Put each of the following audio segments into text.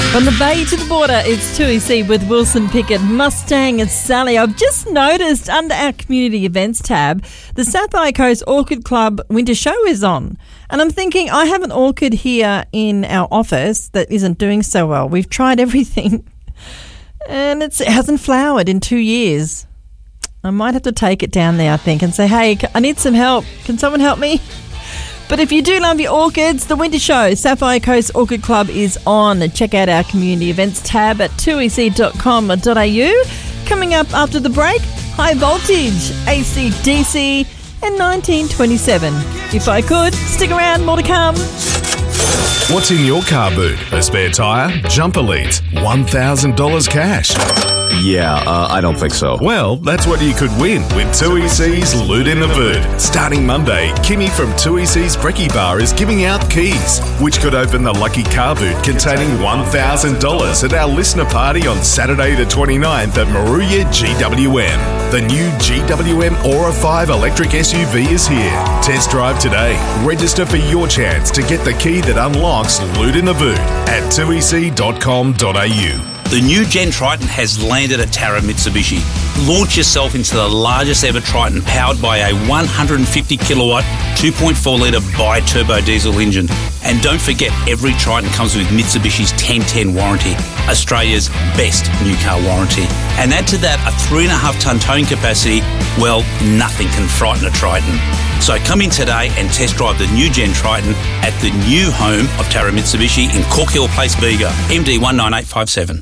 From the bay to the border, it's 2EC with Wilson Pickett, Mustang and Sally. I've just noticed under our community events tab, the Sapphire Coast Orchid Club Winter Show is on. And I'm thinking, I have an orchid here in our office that isn't doing so well. We've tried everything and it hasn't flowered in 2 years. I might have to take it down there, I think, and say, hey, I need some help. Can someone help me? But if you do love your orchids, the Winter Show, Sapphire Coast Orchid Club is on. Check out our community events tab at 2ec.com.au. Coming up after the break, High Voltage, AC/DC and 1927. If I could, stick around, more to come. What's in your car boot? A spare tyre? Jumper leads? $1,000 cash? Yeah, I don't think so. Well, that's what you could win with 2EC's Loot in the Boot. Starting Monday, Kimmy from 2EC's Brekkie Bar is giving out keys, which could open the lucky car boot containing $1,000 at our listener party on Saturday the 29th at Moruya GWM. The new GWM Aura 5 electric SUV is here. Test drive today. Register for your chance to get the key that unlocks Loot in the Boot at 2ec.com.au. The new Gen Triton has landed at Tara Mitsubishi. Launch yourself into the largest ever Triton powered by a 150 kilowatt, 2.4 litre bi-turbo diesel engine. And don't forget, every Triton comes with Mitsubishi's 1010 warranty, Australia's best new car warranty. And add to that a 3.5 tonne towing capacity, well, nothing can frighten a Triton. So come in today and test drive the new Gen Triton at the new home of Tara Mitsubishi in Cork Hill Place, Bega, MD 19857.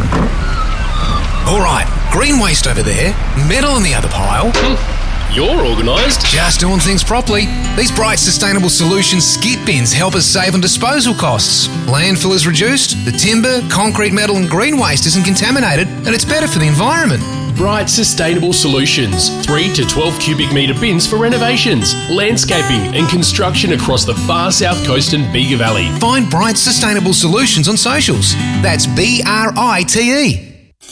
All right, green waste over there, metal in the other pile. You're organised. Just doing things properly. These Bright Sustainable Solutions skip bins help us save on disposal costs. Landfill is reduced, the timber, concrete, metal and green waste isn't contaminated, and it's better for the environment. Bright Sustainable Solutions. 3 to 12 cubic metre bins for renovations, landscaping and construction across the far south coast and Bega Valley. Find Bright Sustainable Solutions on socials. That's BRITE.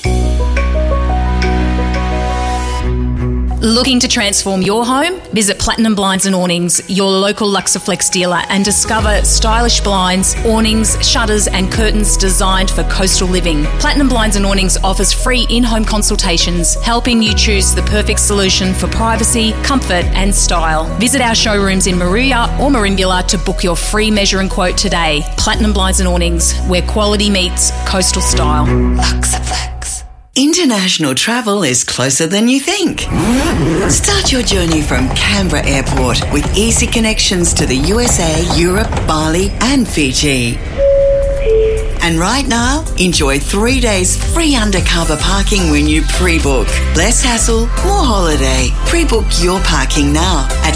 Looking to transform your home? Visit Platinum Blinds and Awnings, your local Luxaflex dealer, and discover stylish blinds, awnings, shutters and curtains designed for coastal living. Platinum Blinds and Awnings offers free in-home consultations, helping you choose the perfect solution for privacy, comfort and style. Visit our showrooms in Moruya or Merimbula to book your free measure and quote today. Platinum Blinds and Awnings, where quality meets coastal style. Luxaflex. International travel is closer than you think. Start your journey from Canberra Airport with easy connections to the USA, Europe, Bali and Fiji. And right now, enjoy 3 days free undercover parking when you pre-book. Less hassle, more holiday. Pre-book your parking now at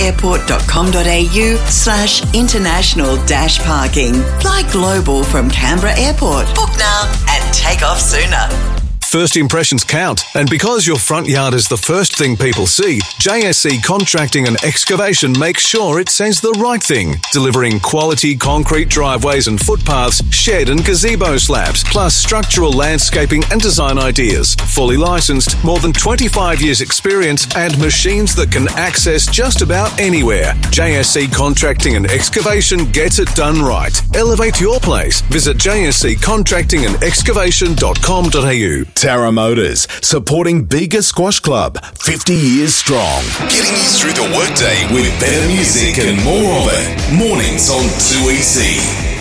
canberraairport.com.au/international-parking. Fly global from Canberra Airport. Book now and take off sooner. First impressions count, and because your front yard is the first thing people see, JSC Contracting and Excavation makes sure it says the right thing, delivering quality concrete driveways and footpaths, shed and gazebo slabs, plus structural landscaping and design ideas. Fully licensed, more than 25 years experience, and machines that can access just about anywhere. JSC Contracting and Excavation gets it done right. Elevate your place. Visit jsccontractingandexcavation.com.au. Tara Motors, supporting Bega Squash Club, 50 years strong. Getting you through the workday with better music and more of it. Mornings on 2EC.